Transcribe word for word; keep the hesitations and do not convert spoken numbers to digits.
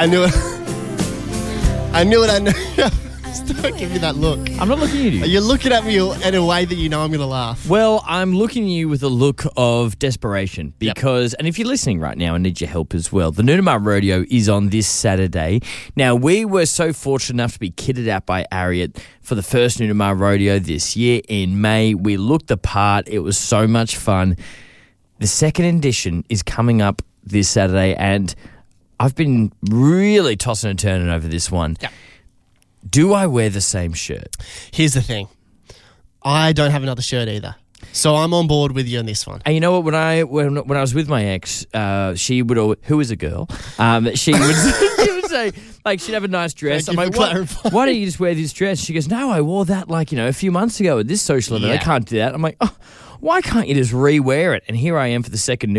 I knew it. I knew it. I knew it. Don't give me that look. I'm not looking at you. You're looking at me in a way that you know I'm going to laugh. Well, I'm looking at you with a look of desperation because, yep. and if you're listening right now, I need your help as well. The Noonamar Rodeo is on this Saturday. Now, we were so fortunate enough to be kitted out by Ariat for the first Noonamar Rodeo this year in May. We looked the part. It was so much fun. The second edition is coming up this Saturday, and I've been really tossing and turning over this one. Yep. Do I wear the same shirt? Here's the thing. I don't have another shirt either. So I'm on board with you on this one. And you know what? When I when, when I was with my ex, uh, she would always, who is a girl, um, she would she would say, like, she'd have a nice dress. Thank I'm you like, for why, clarifying. why don't you just wear this dress? She goes, no, I wore that like, you know, a few months ago at this social event. Yeah. I can't do that. I'm like, oh, why can't you just re-wear it? And here I am for the second